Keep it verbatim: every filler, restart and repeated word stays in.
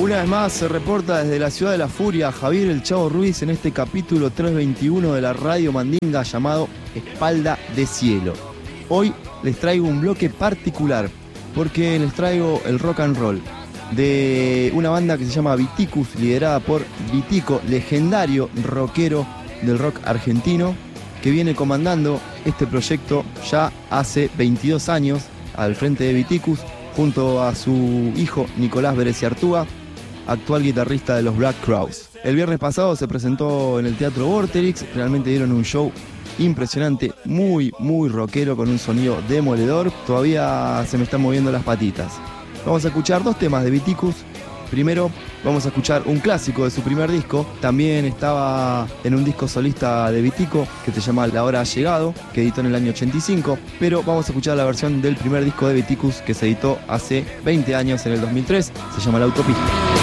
Una vez más se reporta desde la ciudad de la furia Javier El Chavo Ruiz en este capítulo trescientos veintiuno de la Radio Mandinga llamado Espalda de Cielo. Hoy les traigo un bloque particular porque les traigo el rock and roll de una banda que se llama Viticus, liderada por Vitico, legendario rockero del rock argentino, que viene comandando este proyecto ya hace veintidós años al frente de Viticus, junto a su hijo Nicolás Bereciartúa, actual guitarrista de los Black Crowes. El viernes pasado se presentó en el Teatro Vorterix, realmente dieron un show impresionante, muy, muy rockero, con un sonido demoledor. Todavía se me están moviendo las patitas. Vamos a escuchar dos temas de Viticus. Primero vamos a escuchar un clásico de su primer disco. También estaba en un disco solista de Vitico que se llama La Hora Ha Llegado, que editó en el año ochenta y cinco. Pero vamos a escuchar la versión del primer disco de Viticus que se editó hace veinte años, en el dos mil tres. Se llama La Autopista.